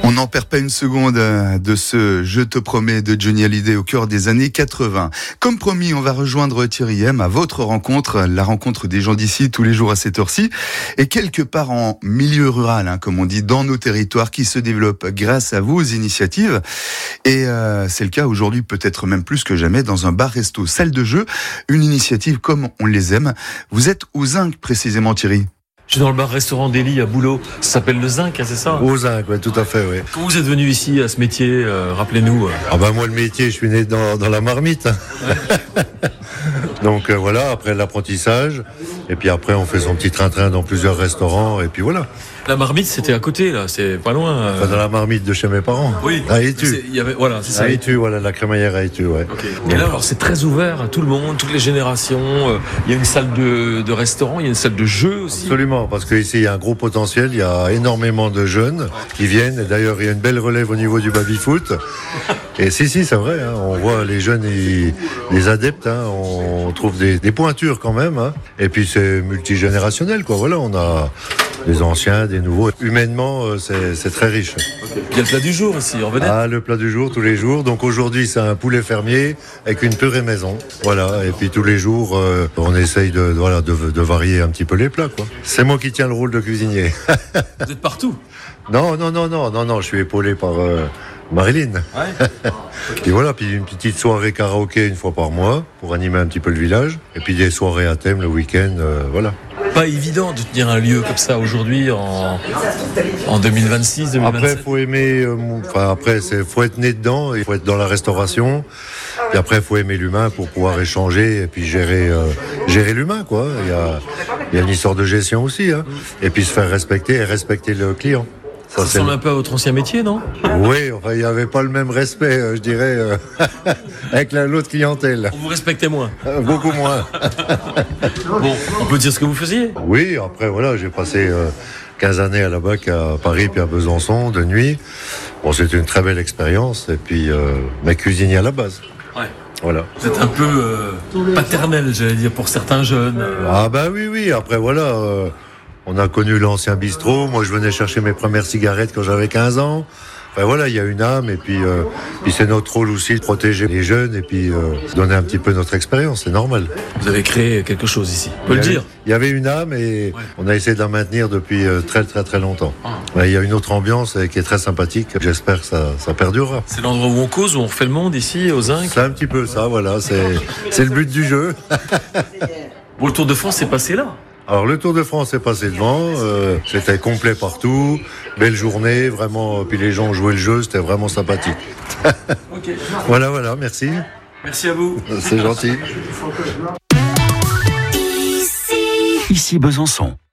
On n'en perd pas une seconde de ce Je te promets de Johnny Hallyday au cœur des années 80. Comme promis, on va rejoindre Thierry M à votre rencontre, la rencontre des gens d'ici tous les jours à cette heure-ci. Et quelque part en milieu rural, comme on dit, dans nos territoires qui se développent grâce à vos initiatives. Et c'est le cas aujourd'hui peut-être même plus que jamais dans un bar-resto salle de jeu. Une initiative comme on les aime. Vous êtes au Zinc précisément Thierry. Je suis dans le bar-restaurant d'Élie à Boulot. Ça s'appelle le Zinc, c'est ça ? Au Zinc, oui, tout à fait, oui. Comment vous êtes venu ici à ce métier ? Rappelez-nous. Moi, le métier, je suis né dans la marmite. Donc voilà, après l'apprentissage. Et puis après, on fait son petit train-train dans plusieurs restaurants. Et puis voilà. La marmite, c'était à côté, là. C'est pas loin. Enfin, dans la marmite de chez mes parents. Oui. À Étu. Voilà, c'est ça. À Étu, voilà, la crémaillère à Étu, ouais. Okay. Et là, alors, c'est très ouvert à tout le monde, toutes les générations. Il y a une salle de restaurant, il y a une salle de jeu aussi. Absolument, parce qu'ici, il y a un gros potentiel. Il y a énormément de jeunes qui viennent. Et d'ailleurs, il y a une belle relève au niveau du baby-foot. Et si, c'est vrai. On voit les jeunes, les adeptes. On trouve des pointures quand même. Et puis, c'est multigénérationnel, quoi. Voilà, on a des anciens, des nouveaux. Humainement, c'est très riche. Okay. Il y a le plat du jour ici, en vedette. Le plat du jour, tous les jours. Donc aujourd'hui, c'est un poulet fermier avec une purée maison. Voilà. Et puis tous les jours, on essaye de varier un petit peu les plats, quoi. C'est moi qui tiens le rôle de cuisinier. Vous êtes partout ? Non. Je suis épaulé par Marilyn. Ouais. Et voilà, puis une petite soirée karaoké une fois par mois pour animer un petit peu le village. Et puis des soirées à thème le week-end, voilà. Pas évident de tenir un lieu comme ça aujourd'hui en 2026, 2027. Après, faut aimer. Faut être né dedans. Il faut être dans la restauration. Puis après, faut aimer l'humain pour pouvoir échanger et puis gérer l'humain, quoi. Il y a une histoire de gestion aussi, Et puis se faire respecter et respecter le client. Ça ressemble un peu à votre ancien métier, non ? Oui, il n'y avait pas le même respect, je dirais, avec l'autre clientèle. On vous respectait moins ? Beaucoup moins. Bon, on peut dire ce que vous faisiez ? Oui, après, voilà, j'ai passé 15 années à la BAC à Paris puis à Besançon, de nuit. Bon, c'était une très belle expérience, et puis, mais cuisinier à la base. Ouais. Voilà. Vous êtes un peu paternel, j'allais dire, pour certains jeunes. Oui, après, voilà... on a connu l'ancien bistrot. Moi, je venais chercher mes premières cigarettes quand j'avais 15 ans. Enfin, voilà, il y a une âme. Et puis c'est notre rôle aussi de protéger les jeunes et puis donner un petit peu notre expérience. C'est normal. Vous avez créé quelque chose ici, on peut le dire. Il y avait une âme et on a essayé de la maintenir depuis très, très, très longtemps. Il y a une autre ambiance qui est très sympathique. J'espère que ça perdurera. C'est l'endroit où on cause, où on refait le monde ici, au Zinc. C'est un petit peu ça, voilà. C'est le but du jeu. Bon, le Tour de France s'est passé là. Alors le Tour de France est passé devant, c'était complet partout, belle journée, vraiment, puis les gens ont joué le jeu, c'était vraiment sympathique. Okay. Voilà, merci. Merci à vous. C'est gentil. Ici Besançon.